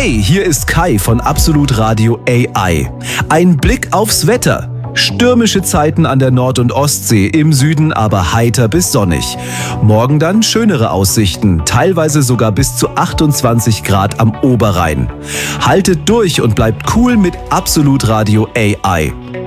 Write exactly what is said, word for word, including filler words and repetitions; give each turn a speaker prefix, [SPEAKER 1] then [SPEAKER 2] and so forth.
[SPEAKER 1] Hey, hier ist Kai von Absolut Radio A I. Ein Blick aufs Wetter. Stürmische Zeiten an der Nord- und Ostsee, im Süden aber heiter bis sonnig. Morgen dann schönere Aussichten, teilweise sogar bis zu achtundzwanzig Grad am Oberrhein. Haltet durch und bleibt cool mit Absolut Radio A I.